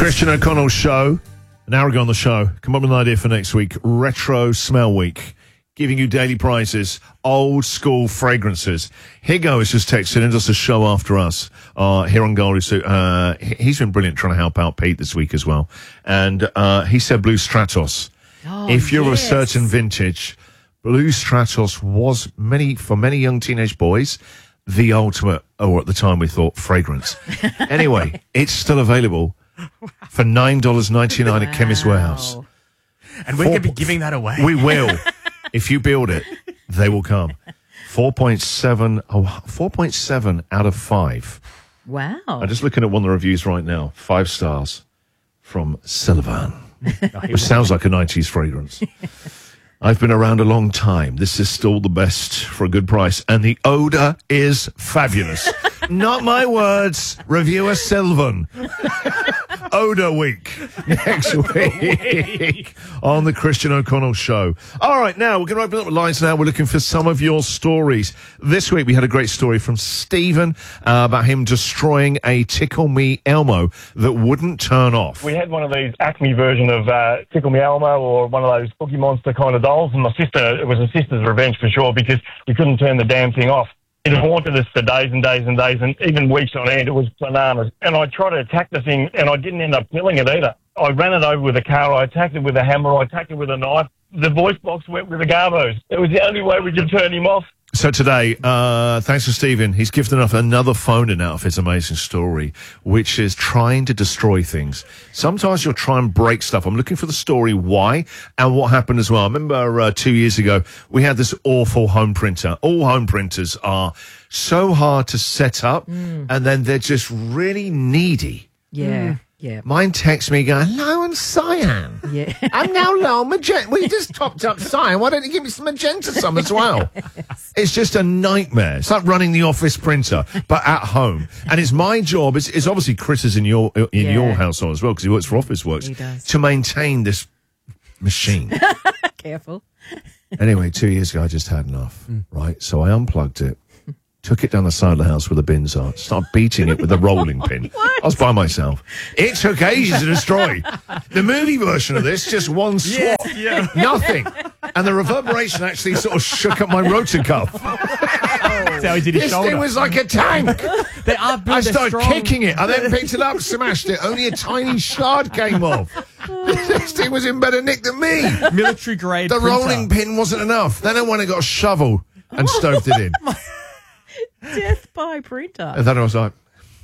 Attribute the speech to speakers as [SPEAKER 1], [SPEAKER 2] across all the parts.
[SPEAKER 1] Christian O'Connell Show. An hour ago on the show, come up with an idea for next week. Retro Smell Week. Giving you daily prizes, old school fragrances. Higo has just texted in, does a show after us here on Goldie. So he's been brilliant trying to help out Pete this week as well. And he said Blue Stratos.
[SPEAKER 2] Oh,
[SPEAKER 1] if you're
[SPEAKER 2] yes.
[SPEAKER 1] a certain vintage, Blue Stratos was for many young teenage boys the ultimate, or at the time we thought, fragrance. Anyway, it's still available for $9.99 at Chemist Warehouse.
[SPEAKER 3] And we're going to be giving that away.
[SPEAKER 1] We will. If you build it, they will come. 4.7 out of 5.
[SPEAKER 2] Wow.
[SPEAKER 1] I'm just looking at one of the reviews right now. 5 stars from Sullivan, which sounds like a 90s fragrance. I've been around a long time. This is still the best for a good price. And the odor is fabulous. Not my words. Reviewer Sylvan. Odor Week next week on the Christian O'Connell Show. All right, now we're going to open up the lines now. We're looking for some of your stories. This week we had a great story from Stephen about him destroying a Tickle Me Elmo that wouldn't turn off.
[SPEAKER 4] We had one of these Acme version of Tickle Me Elmo or one of those Cookie Monster kind of dolls, and it was a sister's revenge for sure because we couldn't turn the damn thing off. It haunted us for days and days and days, and even weeks on end. It was bananas. And I tried to attack the thing, and I didn't end up killing it either. I ran it over with a car. I attacked it with a hammer. I attacked it with a knife. The voice box went with the garbos. It was the only way we could turn him off.
[SPEAKER 1] So today, thanks to Stephen, he's gifted us another phone-in out of his amazing story, which is trying to destroy things. Sometimes you'll try and break stuff. I'm looking for the story, why, and what happened as well. I remember 2 years ago, we had this awful home printer. All home printers are so hard to set up, and then they're just really needy.
[SPEAKER 2] Yeah. Yeah.
[SPEAKER 1] Mine texts me going, low and cyan.
[SPEAKER 2] Yeah.
[SPEAKER 1] I'm now low magenta. We just topped up cyan. Why don't you give me some magenta some as well? It's just a nightmare. It's like running the office printer, but at home. And it's my job. It's obviously Chris's in your household as well, because he works for Officeworks.
[SPEAKER 2] He does.
[SPEAKER 1] To maintain this machine.
[SPEAKER 2] Careful.
[SPEAKER 1] Anyway, 2 years ago, I just had enough, right? So I unplugged it. Took it down the side of the house where the bins are. Started beating it with a rolling pin. I was by myself. It took ages to destroy. The movie version of this, just one swat.
[SPEAKER 3] Yeah.
[SPEAKER 1] Nothing. And the reverberation actually sort of shook up my rotor cuff.
[SPEAKER 3] That's how he did his
[SPEAKER 1] This
[SPEAKER 3] shoulder.
[SPEAKER 1] thing was like a tank.
[SPEAKER 3] They are built,
[SPEAKER 1] I
[SPEAKER 3] they're
[SPEAKER 1] started
[SPEAKER 3] strong.
[SPEAKER 1] kicking it. I then picked it up, smashed it. Only a tiny shard came off. This thing was in better nick than me.
[SPEAKER 3] Military grade
[SPEAKER 1] The
[SPEAKER 3] printer.
[SPEAKER 1] rolling pin wasn't enough. Then I went and got a shovel and stoved it in.
[SPEAKER 2] Death by printer.
[SPEAKER 1] And then I was like,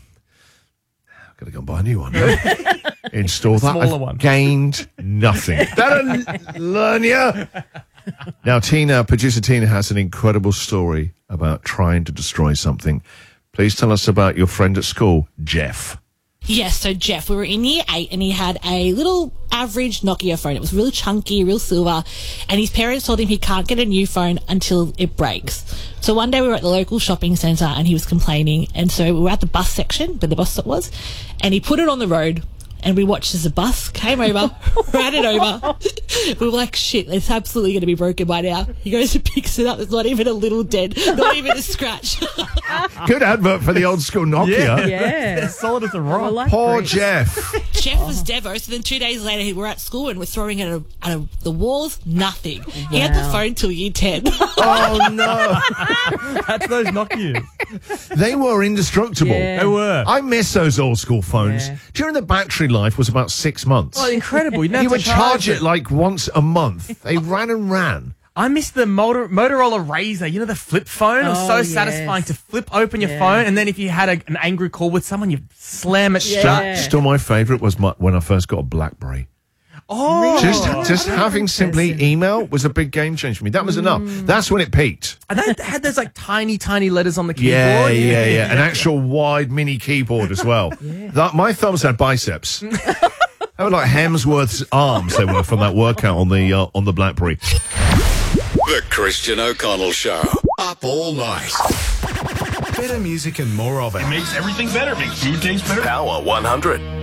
[SPEAKER 1] I've got to go and buy a new one. Install that.
[SPEAKER 3] smaller
[SPEAKER 1] I've
[SPEAKER 3] one.
[SPEAKER 1] gained nothing. That'll learn you. Now, producer Tina has an incredible story about trying to destroy something. Please tell us about your friend at school, Jeff.
[SPEAKER 5] Yes, so Jeff, we were in year 8 and he had a little average Nokia phone. It was really chunky, real silver, and his parents told him he can't get a new phone until it breaks. So one day we were at the local shopping centre and he was complaining, and so we were at the bus section where the bus stop was, and he put it on the road. And we watched as a bus came over, ran it over. We were like, shit, it's absolutely going to be broken by now. He goes and picks it up. There's not even a little dent, not even a scratch.
[SPEAKER 1] Good advert for the old school Nokia.
[SPEAKER 2] Yeah.
[SPEAKER 3] As solid as a
[SPEAKER 2] I
[SPEAKER 3] rock.
[SPEAKER 2] like
[SPEAKER 1] Poor
[SPEAKER 2] bricks.
[SPEAKER 1] Jeff.
[SPEAKER 5] Jeff was Devo, so then 2 days later we were at school and we're throwing it at the walls, nothing. He had the
[SPEAKER 2] Wow.
[SPEAKER 5] phone till year 10.
[SPEAKER 1] Oh, no.
[SPEAKER 3] That's those Nokias.
[SPEAKER 1] They were indestructible.
[SPEAKER 2] Yeah.
[SPEAKER 3] They were.
[SPEAKER 1] I miss those old school phones.
[SPEAKER 2] Yeah.
[SPEAKER 1] During the battery life was about 6 months.
[SPEAKER 3] Oh, incredible. You,
[SPEAKER 1] You would charge it like once a month. They ran and ran.
[SPEAKER 3] I miss the Motorola Razr. You know, the flip phone? It was so
[SPEAKER 2] Oh,
[SPEAKER 3] satisfying
[SPEAKER 2] yes.
[SPEAKER 3] to flip open your
[SPEAKER 2] Yeah.
[SPEAKER 3] phone, and then if you had an angry call with someone, you slam it
[SPEAKER 2] Yeah.
[SPEAKER 3] shut.
[SPEAKER 1] Still, my favourite was when I first got a BlackBerry.
[SPEAKER 3] Oh,
[SPEAKER 1] Just having simply email was a big game changer for me. That was enough. That's when it peaked.
[SPEAKER 3] and they had those like tiny letters on the keyboard.
[SPEAKER 1] Yeah. An actual wide mini keyboard as well. My thumbs had biceps. They were like Hemsworth's arms. They were from that workout on the BlackBerry.
[SPEAKER 6] The Christian O'Connell Show. Up all night.
[SPEAKER 7] Better music and more of it.
[SPEAKER 4] Makes everything better. Makes food taste better.
[SPEAKER 7] Power 100.